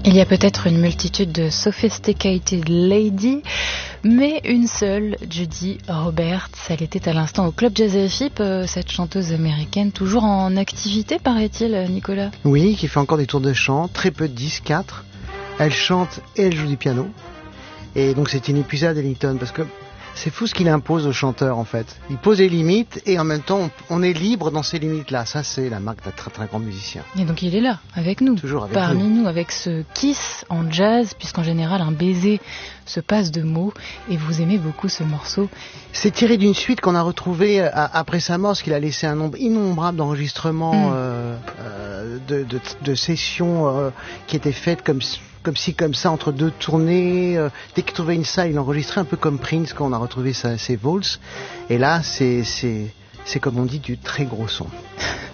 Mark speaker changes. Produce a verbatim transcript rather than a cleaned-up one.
Speaker 1: Il y a peut-être une multitude de sophisticated ladies, mais une seule, Judy Roberts. Elle était à l'instant au Club Jazz F I P, cette chanteuse américaine, toujours en activité, paraît-il, Nicolas.
Speaker 2: Oui, qui fait encore des tours de chant, très peu de disques, quatre. Elle chante et elle joue du piano. Et donc c'est inépuisable, Ellington, parce que c'est fou ce qu'il impose aux chanteurs, en fait. Il pose des limites et en même temps, on est libre dans ces limites-là. Ça, c'est la marque d'un très très grand musicien.
Speaker 1: Et donc il est là, avec nous.
Speaker 2: Toujours avec
Speaker 1: Parmi
Speaker 2: nous.
Speaker 1: nous, avec ce kiss en jazz, puisqu'en général, un baiser se passe de mots. Et vous aimez beaucoup ce morceau.
Speaker 2: C'est tiré d'une suite qu'on a retrouvée après sa mort, parce qu'il a laissé un nombre innombrable d'enregistrements, mmh. euh, euh, de, de, de sessions euh, qui étaient faites comme... comme ci, comme ça, entre deux tournées. Euh, dès qu'il trouvait une salle, il enregistrait un peu comme Prince quand on a retrouvé sa, ses Vols. Et là, c'est, c'est, c'est comme on dit, du très gros son.